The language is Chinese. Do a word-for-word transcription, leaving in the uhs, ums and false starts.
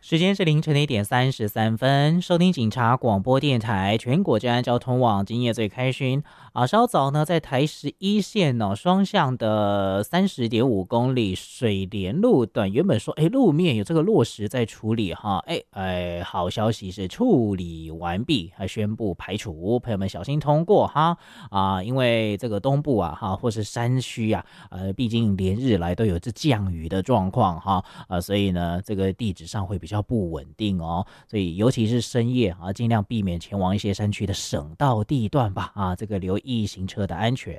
时间是凌晨的一点三十三分，收听警察广播电台全国治安交通网，今夜最开心啊！稍早呢，在台十一线呢、哦，双向的三十点五公里水莲路段，原本说哎路面有这个落石在处理哈，哎哎，好消息是处理完毕，还宣布排除，朋友们小心通过哈啊！因为这个东部啊哈或是山区啊，呃，毕竟连日来都有这降雨的状况哈啊，所以呢，这个地址上会比较不稳定哦，所以尤其是深夜啊，尽量避免前往一些山区的省道地段吧啊，这个留意行车的安全。